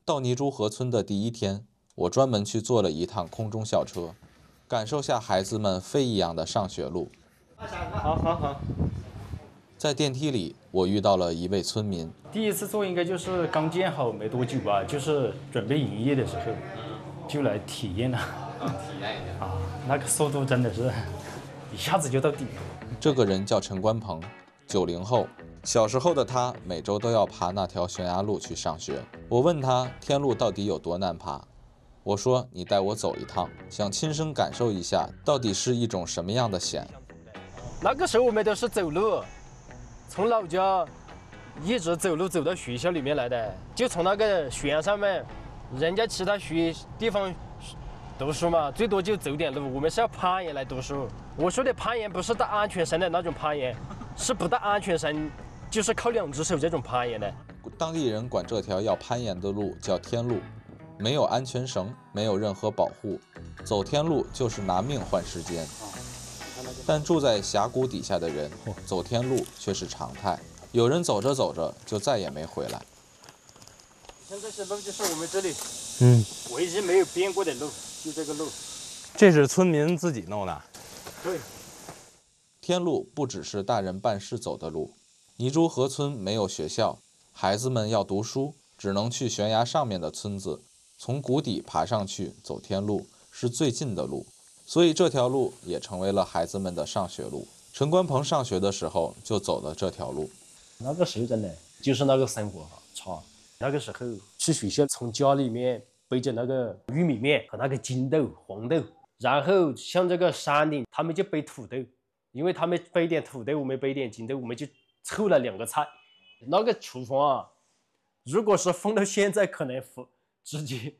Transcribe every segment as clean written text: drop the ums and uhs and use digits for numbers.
到泥珠河村的第1天，我专门去坐了一趟空中校车，感受下孩子们飞一样的上学路。 好。 在电梯里，我遇到了一位村民。 第一次做应该就是刚建好没多久吧，就是准备营业的时候，就来体验了。体验一下啊，那个速度真的是一下子就到底了。 这个人叫陈关鹏，90后。小时候的他每周都要爬那条悬崖路去上学。我问他天路到底有多难爬，我说你带我走一趟，想亲身感受一下到底是一种什么样的险。 那个时候我们都是走路，从老家一直走路走到学校里面来的，就从那个悬崖上面，人家其他地方读书嘛，最多就走点路，我们是要攀岩来读书。我说的攀岩不是带安全绳的那种攀岩，是不带安全绳，就是靠2只手这种攀岩的。 当地人管这条要攀岩的路叫天路，没有安全绳，没有任何保护，走天路就是拿命换时间。但住在峡谷底下的人，走天路却是常态。有人走着走着就再也没回来。 像这些路就是我们这里，唯一没有变过的路，就这个路。 这是村民自己弄的。 对。 天路不只是大人办事走的路，泥珠河村没有学校，孩子们要读书，只能去悬崖上面的村子，从谷底爬上去走天路是最近的路，所以这条路也成为了孩子们的上学路。陈关鹏上学的时候就走了这条路。 那个时候真的就是那个生活差。那个时候去学校，从家里面背着那个玉米面和那个金豆、黄豆，然后像这个山里，他们就背土豆，因为他们背点土豆，我们背点金豆，我们就凑了2个菜。那个厨房啊，如果是放到现在，可能直接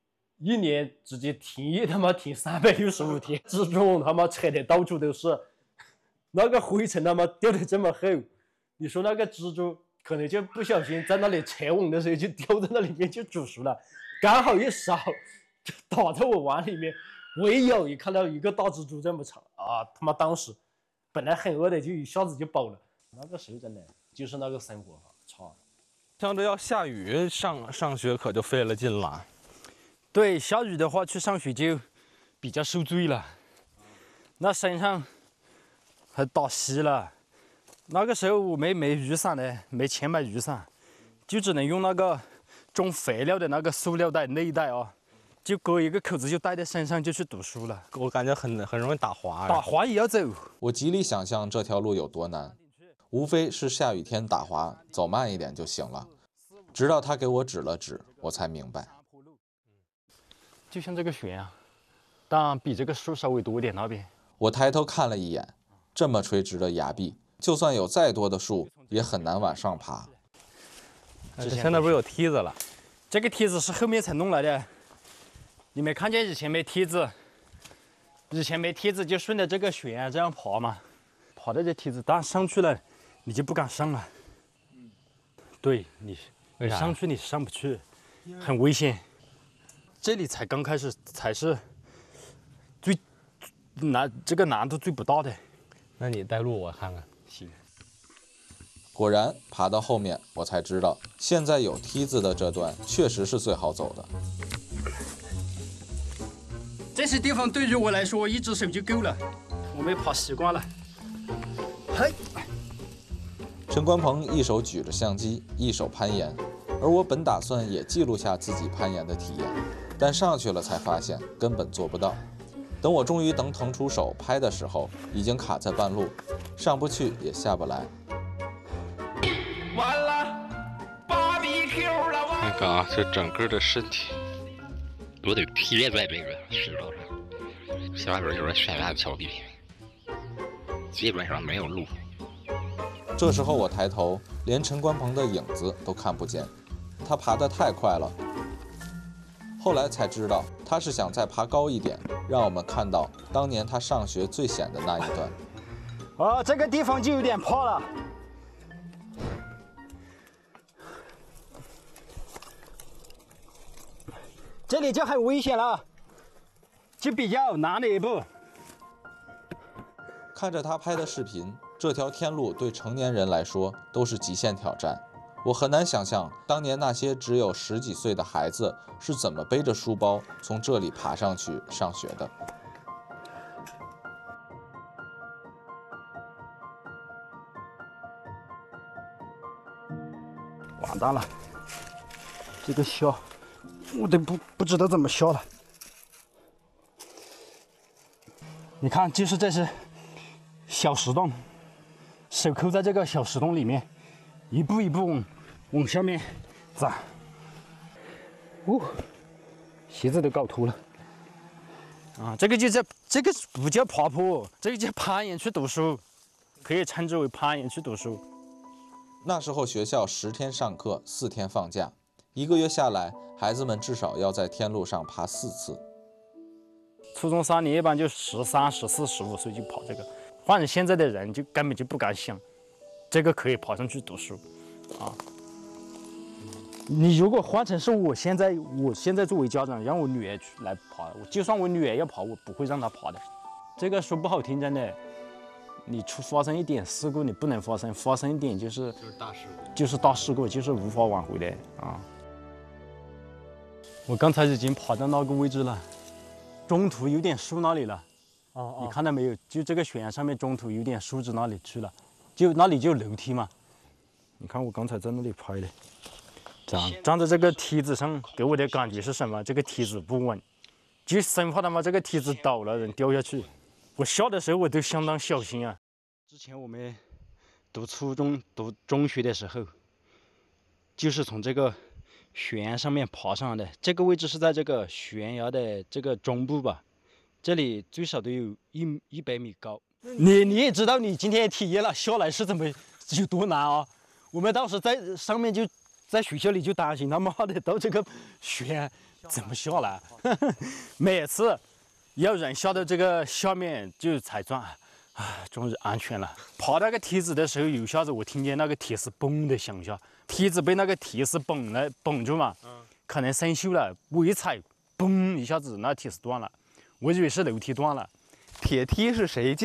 1年直接停业，他妈停365天，蜘蛛他妈扯得到处都是，那个灰尘他妈掉得这么厚，你说那个蜘蛛可能就不小心在那里扯网的时候就掉在那里面就煮熟了，刚好一烧就打在我碗里面，唯有一看到一个大蜘蛛这么长啊，他妈当时本来很饿的就一下子就饱了。那个时候真的就是那个生活差。 像这要下雨上学可就费了劲了。 对，下雨的话去上学就比较受罪了，那身上还打湿了。那个时候我们没雨伞的，没钱买雨伞，就只能用那个装肥料的那个塑料袋内袋啊，就割一个口子就带在身上就去读书了。 我感觉很容易打滑。 打滑也要走。 我极力想象这条路有多难，无非是下雨天打滑，走慢一点就行了。直到他给我指了指，我才明白。 就像这个悬崖，但比这个树稍微多一点那边。 我抬头看了一眼，这么垂直的崖壁，就算有再多的树，也很难往上爬。 现在不是有梯子了？ 这个梯子是后面才弄来的。你没看见以前没梯子？以前没梯子就顺着这个悬崖这样爬嘛，爬到这梯子，但上去了你就不敢上了。对你上去你上不去，很危险。这里才刚开始，才是这个难度最不大的。 那你带路我看看。 行。 果然爬到后面，我才知道现在有梯子的这段确实是最好走的。 这些地方对于我来说1只手就够了，我们爬习惯了。嘿。 陈关鹏一手举着相机，一手攀岩，而我本打算也记录下自己攀岩的体验，但上去了才发现根本做不到。等我终于腾出手拍的时候，已经卡在半路，上不去也下不来。 完了，BBQ了！ 你看啊，这整个的身体都得贴在这个石头上，下边就是悬崖峭壁，基本上没有路。 这时候我抬头，连陈关鹏的影子都看不见，他爬得太快了。后来才知道，他是想再爬高一点，让我们看到当年他上学最险的那一段。 这个地方就有点怕了。这里就很危险了，就比较难的一步。 看着他拍的视频，这条天路对成年人来说都是极限挑战。 我很难想象当年那些只有10几岁的孩子是怎么背着书包从这里爬上去上学的。 完蛋了，这个下我都不知道怎么下了。你看，就是这是小石洞，手扣在这个小石洞里面，一步一步往下面走。鞋子都搞脱了。啊，这个不叫爬坡，这个叫攀岩去读书，可以称之为攀岩去读书。 那时候学校10天上课，4天放假，1个月下来，孩子们至少要在天路上爬4次。 初中3年一般就13、14、15岁就跑这个，换成现在的人就根本就不敢想，这个可以爬上去读书，啊。你如果换成是我现在作为家长让我女儿来爬，就算我女儿要爬，我不会让她爬的。这个说不好听，真的，你发生一点事故，你不能发生一点就是大事故，就是无法挽回的啊。我刚才已经爬到那个位置了，中途有点树那里了。你看到没有？就这个悬崖上面中途有点树枝那里去了，就那里就楼梯嘛。你看我刚才在那里拍的。站在这个梯子上，给我的感觉是什么？这个梯子不稳，就生怕他妈这个梯子倒了，人掉下去。我下的时候我都相当小心啊。之前我们读初中、读中学的时候，就是从这个悬崖上面爬上来的。这个位置是在这个悬崖的这个中部吧，这里最少都有100米高。你也知道，你今天体验了下来是有多难啊！我们当时在上面在学校里就担心他妈的到这个悬怎么下来，每次要人下到这个下面就才转，终于安全了。爬那个梯子的时候，有下子我听见那个铁丝嘣的响下，梯子被那个铁丝绷住嘛，可能生锈了，我一踩，嘣一下子那铁丝断了，我以为是楼梯断了。 铁梯是谁建